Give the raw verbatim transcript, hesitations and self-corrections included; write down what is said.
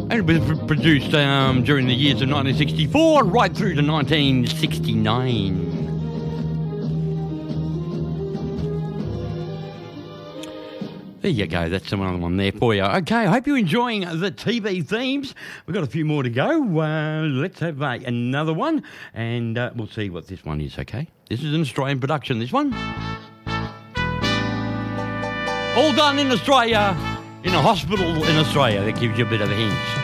And it was pr- produced um, during the years of nineteen sixty-four right through to nineteen sixty-nine. There you go. That's another one there for you. Okay, I hope you're enjoying the T V themes. We've got a few more to go. Uh, let's have uh, another one, and uh, we'll see what this one is, okay? This is an Australian production, this one. All done in Australia, in a hospital in Australia. That gives you a bit of a hint.